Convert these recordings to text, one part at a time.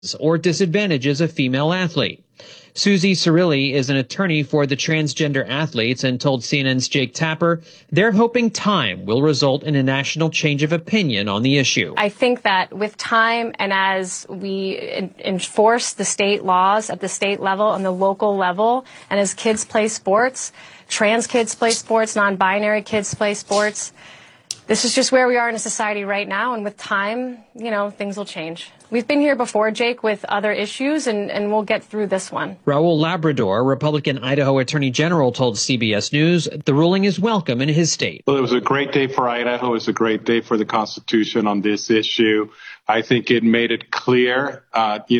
or disadvantages a female athlete. Susie Cirilli is an attorney for the transgender athletes and told CNN's Jake Tapper they're hoping time will result in a national change of opinion on the issue. I think that with time and as we enforce the state laws at the state level and the local level, and as kids play sports, trans kids play sports, non-binary kids play sports, this is just where we are in a society right now, and with time, things will change. We've been here before, Jake, with other issues, and we'll get through this one. Raul Labrador, Republican Idaho Attorney General, told CBS News the ruling is welcome in his state. Well, it was a great day for Idaho. It was a great day for the Constitution on this issue. I think it made it clear, on a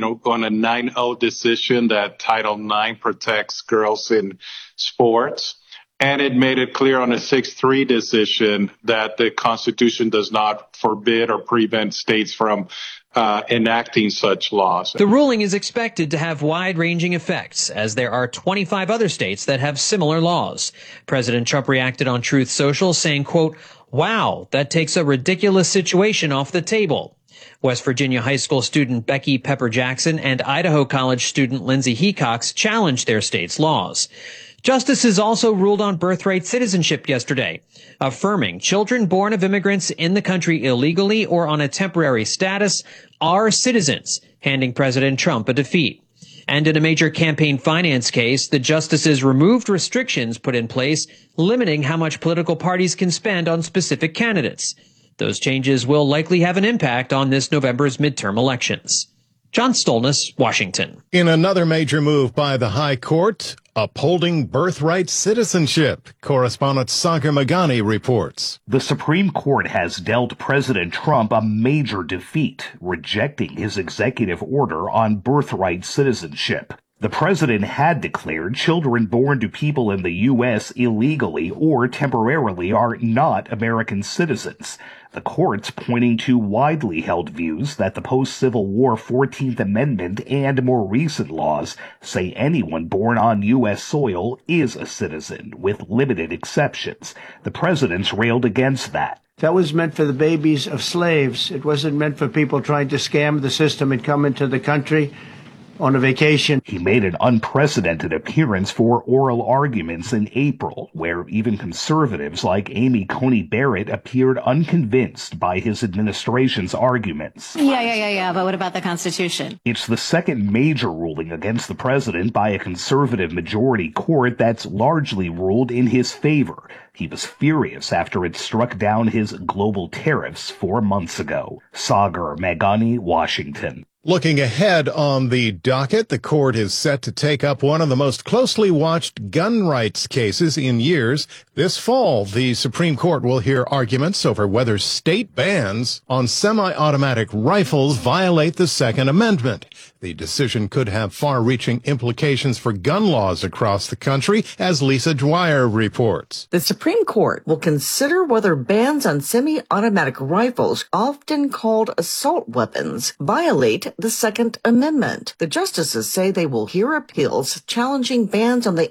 9-0 decision that Title IX protects girls in sports. And it made it clear on a 6-3 decision that the Constitution does not forbid or prevent states from enacting such laws. The ruling is expected to have wide-ranging effects, as there are 25 other states that have similar laws. President Trump reacted on Truth Social, saying, quote, "Wow, that takes a ridiculous situation off the table." West Virginia high school student Becky Pepper Jackson and Idaho College student Lindsay Hecox challenged their state's laws. Justices also ruled on birthright citizenship yesterday, affirming children born of immigrants in the country illegally or on a temporary status are citizens, handing President Trump a defeat. And in a major campaign finance case, the justices removed restrictions put in place limiting how much political parties can spend on specific candidates. Those changes will likely have an impact on this November's midterm elections. John Stolness, Washington. In another major move by the High Court, upholding birthright citizenship, correspondent Sagar Magani reports. The Supreme Court has dealt President Trump a major defeat, rejecting his executive order on birthright citizenship. The president had declared children born to people in the U.S. illegally or temporarily are not American citizens. The courts pointing to widely held views that the post-Civil War 14th Amendment and more recent laws say anyone born on U.S. soil is a citizen, with limited exceptions. The president's railed against that. That was meant for the babies of slaves. It wasn't meant for people trying to scam the system and come into the country on a vacation. He made an unprecedented appearance for oral arguments in April, where even conservatives like Amy Coney Barrett appeared unconvinced by his administration's arguments. Yeah, but what about the Constitution? It's the second major ruling against the president by a conservative majority court that's largely ruled in his favor. He was furious after it struck down his global tariffs 4 months ago. Sagar Magani, Washington. Looking ahead on the docket, the court is set to take up one of the most closely watched gun rights cases in years. This fall, the Supreme Court will hear arguments over whether state bans on semi-automatic rifles violate the Second Amendment. The decision could have far-reaching implications for gun laws across the country, as Lisa Dwyer reports. The Supreme Court will consider whether bans on semi-automatic rifles, often called assault weapons, violate the Second Amendment. The justices say they will hear appeals challenging bans on the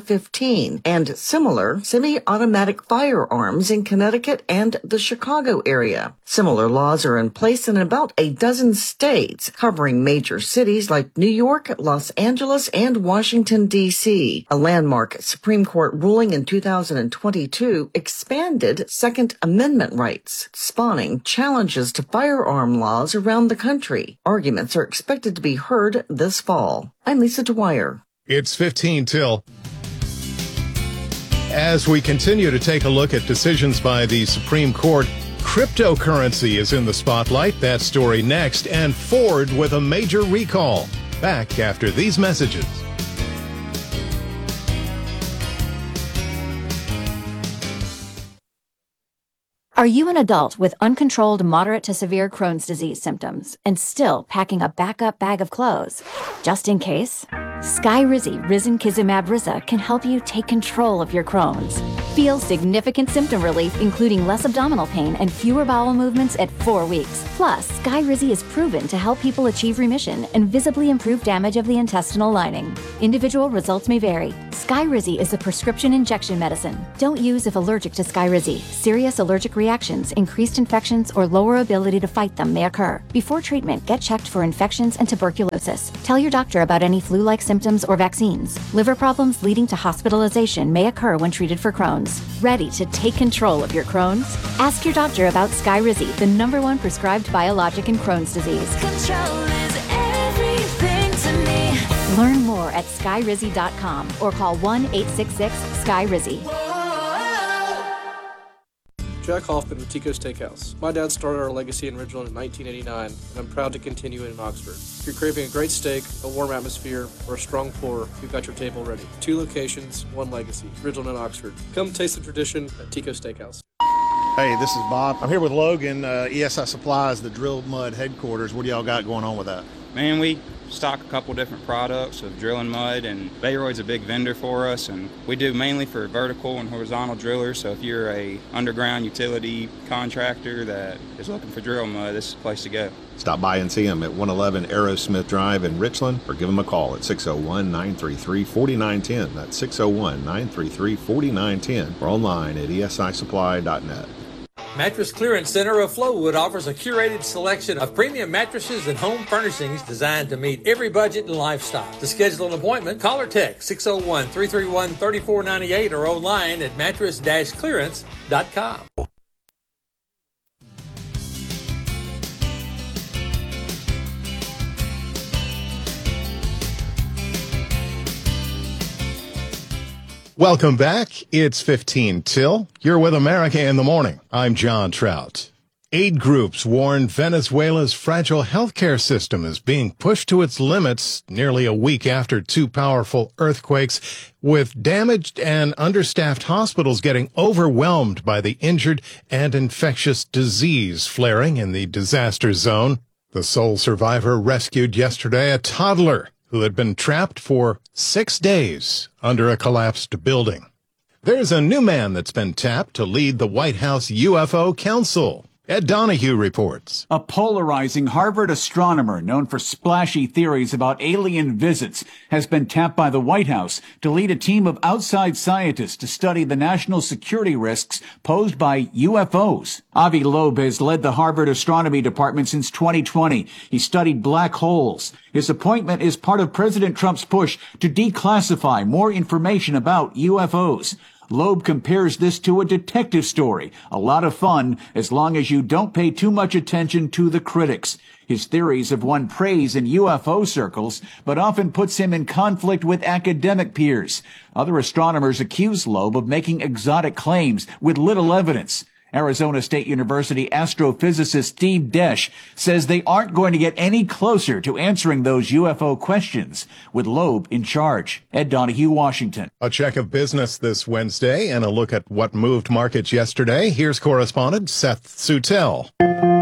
AR-15 and similar semi-automatic firearms in Connecticut and the Chicago area. Similar laws are in place in about a dozen states, covering major cities like New York, Los Angeles, and Washington, D.C. A landmark Supreme Court ruling in 2022 expanded Second Amendment rights, spawning challenges to firearm laws around the country. Arguments are expected to be heard this fall. I'm Lisa Dwyer. It's 15 till. As we continue to take a look at decisions by the Supreme Court, cryptocurrency is in the spotlight. That story next. And Ford with a major recall. Back after these messages. Are you an adult with uncontrolled moderate to severe Crohn's disease symptoms and still packing a backup bag of clothes? Just in case? Skyrizi Risankizumab Riza can help you take control of your Crohn's. Feel significant symptom relief, including less abdominal pain and fewer bowel movements at 4 weeks. Plus, Skyrizi is proven to help people achieve remission and visibly improve damage of the intestinal lining. Individual results may vary. Skyrizi is a prescription injection medicine. Don't use if allergic to Skyrizi. Serious allergic reactions, increased infections, or lower ability to fight them may occur. Before treatment, get checked for infections and tuberculosis. Tell your doctor about any flu-like symptoms or vaccines. Liver problems leading to hospitalization may occur when treated for Crohn's. Ready to take control of your Crohn's? Ask your doctor about Skyrizi, the #1 prescribed biologic in Crohn's disease. Control is everything to me. Learn more at skyrizi.com or call 1-866-SKYRIZI. Jack Hoffman with Tico's Steakhouse. My dad started our legacy in Ridgeland in 1989, and I'm proud to continue it in Oxford. If you're craving a great steak, a warm atmosphere, or a strong pour, we've got your table ready. 2 locations, 1 legacy, Ridgeland and Oxford. Come taste the tradition at Tico's Steakhouse. Hey, this is Bob. I'm here with Logan, ESI Supplies, the Drill Mud headquarters. What do y'all got going on with that? Man, we stock a couple different products of drilling mud, and Bayroyd's a big vendor for us, and we do mainly for vertical and horizontal drillers. So if you're a underground utility contractor that is looking for drill mud, this is the place to go. Stop by and see them at 111 Aerosmith Drive in Richland, or give them a call at 601-933-4910. That's 601-933-4910, or online at esisupply.net. Mattress Clearance Center of Flowood offers a curated selection of premium mattresses and home furnishings designed to meet every budget and lifestyle. To schedule an appointment, call or text 601-331-3498 or online at mattress-clearance.com. Welcome back. It's 15 till. You're with America in the Morning. I'm John Trout. Aid groups warn Venezuela's fragile healthcare system is being pushed to its limits nearly a week after 2 powerful earthquakes, with damaged and understaffed hospitals getting overwhelmed by the injured and infectious disease flaring in the disaster zone. The sole survivor rescued yesterday a toddler who had been trapped for 6 days under a collapsed building. There's a new man that's been tapped to lead the White House UFO Council. Ed Donahue reports. A polarizing Harvard astronomer known for splashy theories about alien visits has been tapped by the White House to lead a team of outside scientists to study the national security risks posed by UFOs. Avi Loeb has led the Harvard Astronomy Department since 2020. He studied black holes. His appointment is part of President Trump's push to declassify more information about UFOs. Loeb compares this to a detective story. A lot of fun, as long as you don't pay too much attention to the critics. His theories have won praise in UFO circles, but often puts him in conflict with academic peers. Other astronomers accuse Loeb of making exotic claims with little evidence. Arizona State University astrophysicist Steve Desch says they aren't going to get any closer to answering those UFO questions, with Loeb in charge. Ed Donahue, Washington. A check of business this Wednesday and a look at what moved markets yesterday. Here's correspondent Seth Sutel.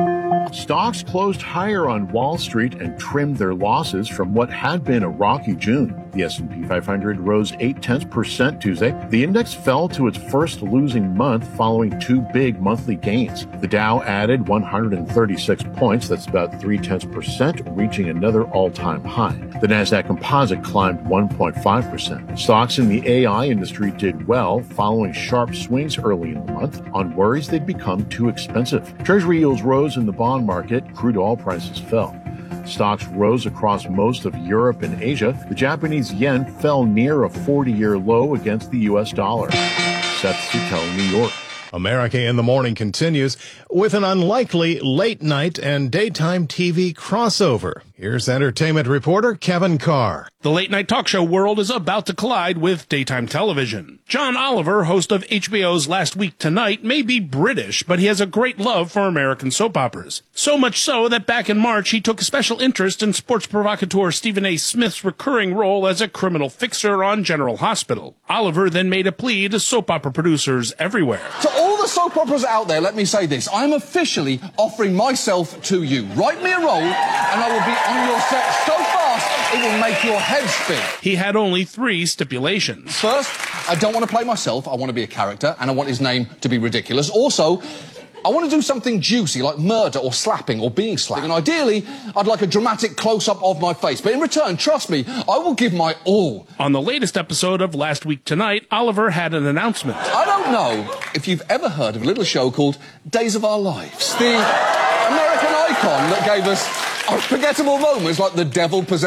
Stocks closed higher on Wall Street and trimmed their losses from what had been a rocky June. The S&P 500 rose 0.8% Tuesday. The index fell to its first losing month following 2 big monthly gains. The Dow added 136 points, that's about 0.3%, reaching another all-time high. The Nasdaq Composite climbed 1.5%. Stocks in the AI industry did well, following sharp swings early in the month on worries they'd become too expensive. Treasury yields rose in the bond market. Crude oil prices fell. Stocks rose across most of Europe and Asia. The Japanese yen fell near a 40-year low against the U.S. dollar. Seth Sutel, New York. America in the Morning continues with an unlikely late night and daytime TV crossover. Here's entertainment reporter Kevin Carr. The late night talk show world is about to collide with daytime television. John Oliver, host of HBO's Last Week Tonight, may be British, but he has a great love for American soap operas. So much so that back in March, he took a special interest in sports provocateur Stephen A. Smith's recurring role as a criminal fixer on General Hospital. Oliver then made a plea to soap opera producers everywhere. To all the soap operas out there, let me say this. I'm officially offering myself to you. Write me a role, and I will be on your set so fast, it will make your head spin. He had only 3 stipulations. First, I don't want to play myself. I want to be a character, and I want his name to be ridiculous. Also, I want to do something juicy, like murder or slapping or being slapped. And ideally, I'd like a dramatic close-up of my face. But in return, trust me, I will give my all. On the latest episode of Last Week Tonight, Oliver had an announcement. I don't know if you've ever heard of a little show called Days of Our Lives. The American icon that gave us unforgettable moments like the devil possessed